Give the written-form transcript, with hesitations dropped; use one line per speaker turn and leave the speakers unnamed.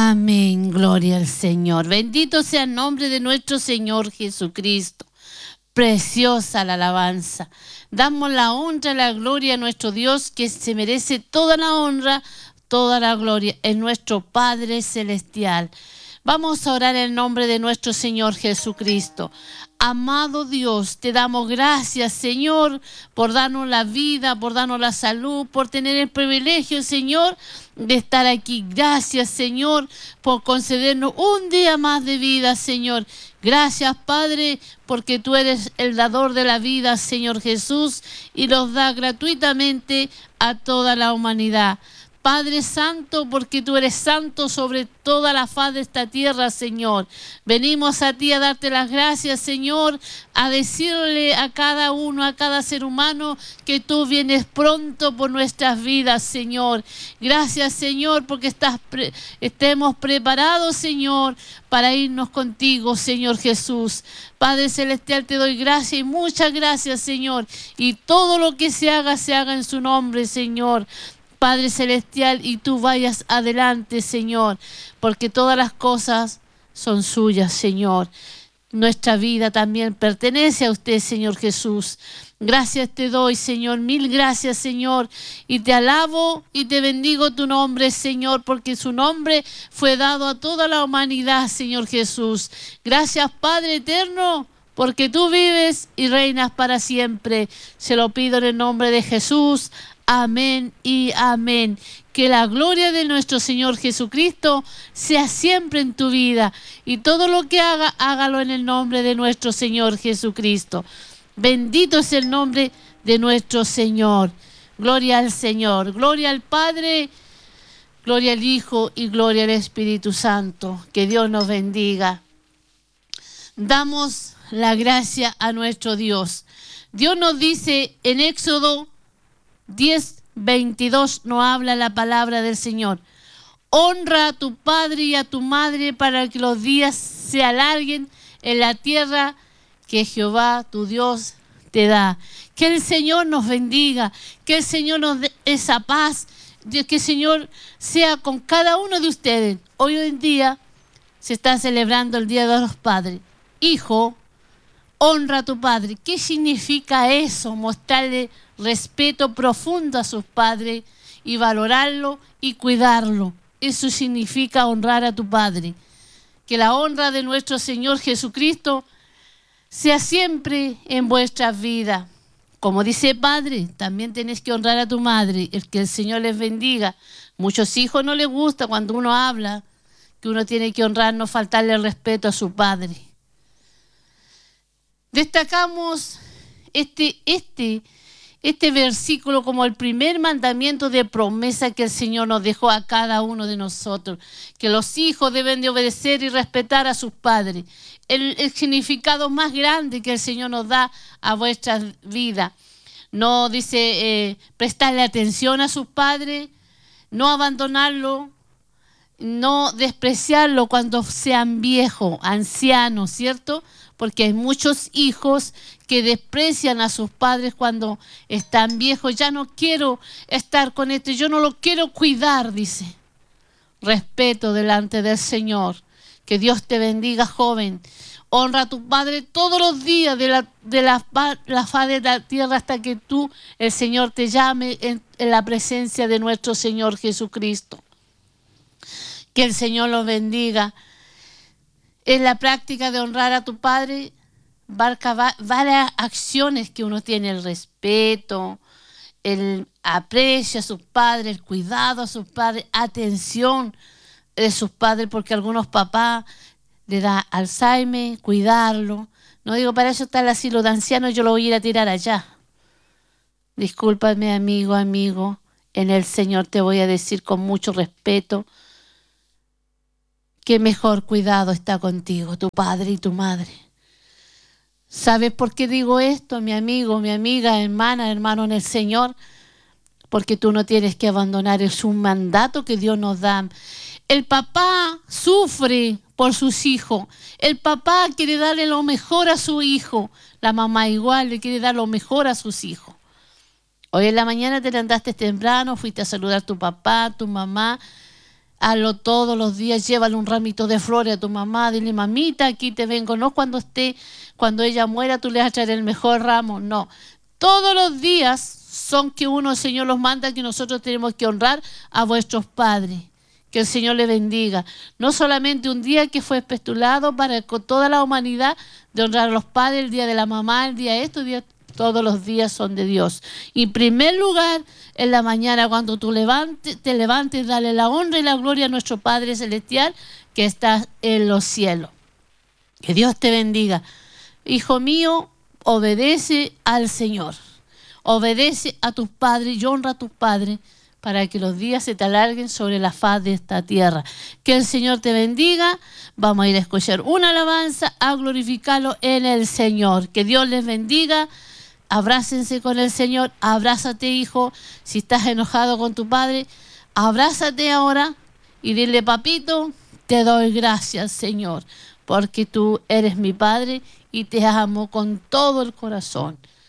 Amén, gloria al Señor. Bendito sea el nombre de nuestro Señor Jesucristo. Preciosa la alabanza. Damos la honra y la gloria a nuestro Dios, que se merece toda la honra, toda la gloria, es nuestro Padre Celestial. Vamos a orar en el nombre de nuestro Señor Jesucristo. Amado Dios, te damos gracias, Señor, por darnos la vida, por darnos la salud, por tener el privilegio, Señor, de estar aquí. Gracias, Señor, por concedernos un día más de vida, Señor. Gracias, Padre, porque tú eres el dador de la vida, Señor Jesús, y los da gratuitamente a toda la humanidad. Padre Santo, porque tú eres santo sobre toda la faz de esta tierra, Señor. Venimos a ti a darte las gracias, Señor, a decirle a cada uno, a cada ser humano, que tú vienes pronto por nuestras vidas, Señor. Gracias, Señor, porque estemos preparados, Señor, para irnos contigo, Señor Jesús. Padre Celestial, te doy gracias y muchas gracias, Señor. Y todo lo que se haga en su nombre, Señor. Padre Celestial, y tú vayas adelante, Señor, porque todas las cosas son suyas, Señor. Nuestra vida también pertenece a usted, Señor Jesús. Gracias te doy, Señor, mil gracias, Señor, y te alabo y te bendigo tu nombre, Señor, porque su nombre fue dado a toda la humanidad, Señor Jesús. Gracias, Padre eterno, porque tú vives y reinas para siempre. Se lo pido en el nombre de Jesús. Amén y amén. Que la gloria de nuestro Señor Jesucristo sea siempre en tu vida. Y todo lo que haga, hágalo en el nombre de nuestro Señor Jesucristo. Bendito es el nombre de nuestro Señor. Gloria al Señor. Gloria al Padre, gloria al Hijo y gloria al Espíritu Santo. Que Dios nos bendiga. Damos la gracia a nuestro Dios. Dios nos dice en Éxodo 10:22 nos habla la palabra del Señor. Honra a tu padre y a tu madre para que los días se alarguen en la tierra que Jehová tu Dios te da. Que el Señor nos bendiga, que el Señor nos dé esa paz, que el Señor sea con cada uno de ustedes. Hoy en día se está celebrando el Día de los Padres. Hijo, honra a tu padre. ¿Qué significa eso? Mostrarle respeto profundo a sus padres y valorarlo y cuidarlo. Eso significa honrar a tu padre. Que la honra de nuestro Señor Jesucristo sea siempre en vuestras vidas. Como dice Padre, también tenés que honrar a tu madre. Que el Señor les bendiga. Muchos hijos no les gusta cuando uno habla que uno tiene que honrar, no faltarle el respeto a su padre. Destacamos este versículo como el primer mandamiento de promesa que el Señor nos dejó a cada uno de nosotros, que los hijos deben de obedecer y respetar a sus padres. El significado más grande que el Señor nos da a vuestras vidas. No dice prestarle atención a sus padres, no abandonarlo, no despreciarlo cuando sean viejos, ancianos, ¿cierto? Porque hay muchos hijos que desprecian a sus padres cuando están viejos. Ya no quiero estar con este, yo no lo quiero cuidar, dice. Respeto delante del Señor. Que Dios te bendiga, joven. Honra a tu padre todos los días de la faz de la tierra hasta que tú, el Señor, te llame en la presencia de nuestro Señor Jesucristo. Que el Señor los bendiga. En la práctica de honrar a tu padre, varias acciones que uno tiene: el respeto, el aprecio a sus padres, el cuidado a sus padres, atención de sus padres, porque a algunos papás le da Alzheimer, cuidarlo. No digo, para eso está el asilo de ancianos, yo lo voy a ir a tirar allá. Discúlpame, amigo, en el Señor te voy a decir con mucho respeto que mejor cuidado está contigo, tu padre y tu madre. ¿Sabes por qué digo esto, mi amigo, mi amiga, hermano en el Señor? Porque tú no tienes que abandonar, es un mandato que Dios nos da. El papá sufre por sus hijos. El papá quiere darle lo mejor a su hijo. La mamá igual le quiere dar lo mejor a sus hijos. Hoy en la mañana te levantaste temprano, fuiste a saludar a tu papá, a tu mamá. Hazlo todos los días, llévale un ramito de flores a tu mamá, dile, mamita, aquí te vengo, no cuando ella muera tú le vas a traer el mejor ramo, no. Todos los días son que uno, el Señor los manda, que nosotros tenemos que honrar a vuestros padres. Que el Señor le bendiga. No solamente un día que fue estipulado para con toda la humanidad de honrar a los padres, el día de la mamá, el día de esto, todos los días son de Dios. Y en primer lugar, en la mañana cuando tú te levantes, dale la honra y la gloria a nuestro Padre Celestial que está en los cielos. Que Dios te bendiga. Hijo mío, obedece al Señor. Obedece a tus padres y honra a tus padres, para que los días se te alarguen sobre la faz de esta tierra. Que el Señor te bendiga. Vamos a ir a escuchar una alabanza, a glorificarlo en el Señor. Que Dios les bendiga. Abrácense con el Señor. Abrázate, hijo. Si estás enojado con tu padre, abrázate ahora y dile, papito, te doy gracias, Señor, porque tú eres mi Padre y te amo con todo el corazón.